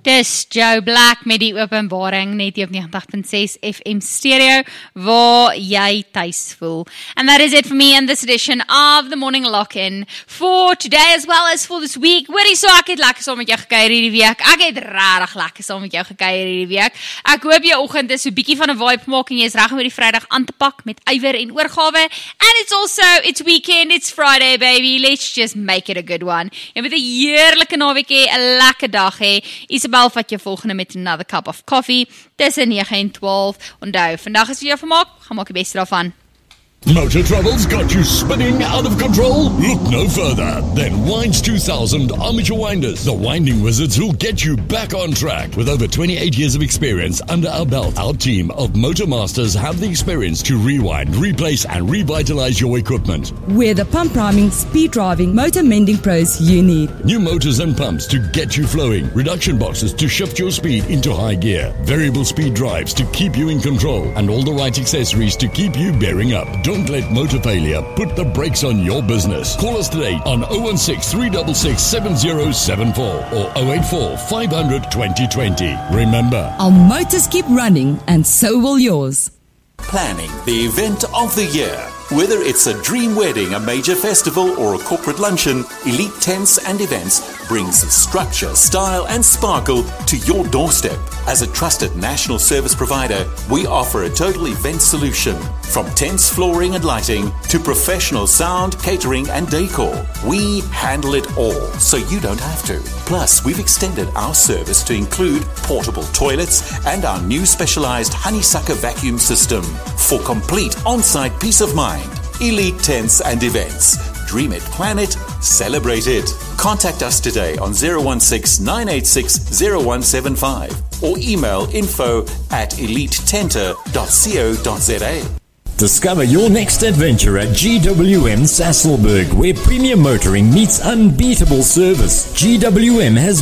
Dis Joe Black met die openbaring net hier op 90.6 FM stereo waar jy tuis voel. And that is it for me in this edition of the Morning Lock-In for today as well as for this week. Hoorie so, ek het lekker saam met jou gekuier hierdie week. Ek het rarig lekker saam met jou gekuier hierdie week. Ek hoop jou oggend is so bietjie van 'n vibe maak en jy is reg om die Vrydag aan te pak met ywer en oorgawe. And it's weekend, it's Friday baby. Let's just make it a good one. Jy moet 'n heerlike naweek hê, 'n lekker dag hê. Isabel vat jou volgende met another cup of coffee tussen 9 en 12. Onthou, vandag is vir jou vermaak, gaan maak die beste daarvan. Motor troubles got you spinning out of control? Look no further than Winds 2000 Armature Winders, the winding wizards who'll get you back on track. With over 28 years of experience under our belt, our team of motor masters have the experience to rewind, replace and revitalize your equipment. We're the pump priming, speed driving, motor mending pros you need. New motors and pumps to get you flowing, reduction boxes to shift your speed into high gear, variable speed drives to keep you in control, and all the right accessories to keep you bearing up. Don't let motor failure put the brakes on your business. Call us today on 016 366 7074 or 084 500 2020. Remember, Our motors keep running and so will yours. Planning the event of the year. Whether it's a dream wedding, a major festival, or a corporate luncheon, Elite Tents and Events brings structure, style, and sparkle to your doorstep. As a trusted national service provider, we offer a total event solution. From tents, flooring, and lighting to professional sound, catering, and decor. We handle it all, so you don't have to. Plus, we've extended our service to include portable toilets and our new specialized honeysucker vacuum system for complete on-site peace of mind. Elite Tents and Events. Dream it, plan it, celebrate it. Contact us today on 016 986 0175 or email info@elitetenter.co.za. Discover your next adventure at GWM Sasselberg, where premium motoring meets unbeatable service. GWM has